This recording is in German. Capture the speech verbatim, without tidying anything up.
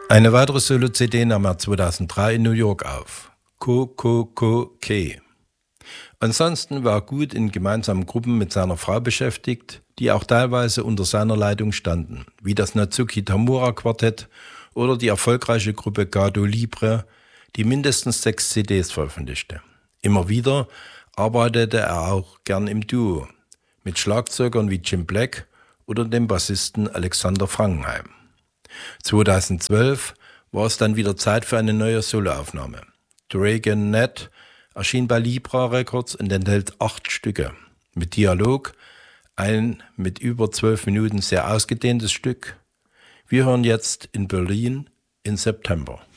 Eine weitere Solo-C D nahm er zweitausenddrei in New York auf, Ko Ko Ko Ke. Ansonsten war er gut in gemeinsamen Gruppen mit seiner Frau beschäftigt, die auch teilweise unter seiner Leitung standen, wie das Natsuki Tamura Quartett oder die erfolgreiche Gruppe Gado Libre, die mindestens sechs C Ds veröffentlichte. Immer wieder arbeitete er auch gern im Duo, mit Schlagzeugern wie Jim Black oder dem Bassisten Alexander Frankenheim. zweitausendzwölf war es dann wieder Zeit für eine neue Soloaufnahme. Dragon Net erschien bei Libra Records und enthält acht Stücke. Mit Dialog, ein mit über zwölf Minuten sehr ausgedehntes Stück. Wir hören jetzt in Berlin in September.